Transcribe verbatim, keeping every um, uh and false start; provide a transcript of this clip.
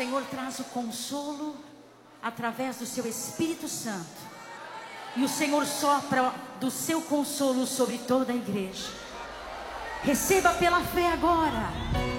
Senhor traz o consolo através do seu Espírito Santo. E o Senhor sopra do seu consolo sobre toda a igreja. Receba pela fé agora.